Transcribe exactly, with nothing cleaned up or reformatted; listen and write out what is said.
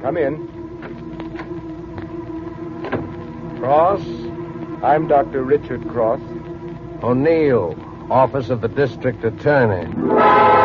Come in. Cross. I'm Doctor Richard Cross. O'Neill, Office of the District Attorney.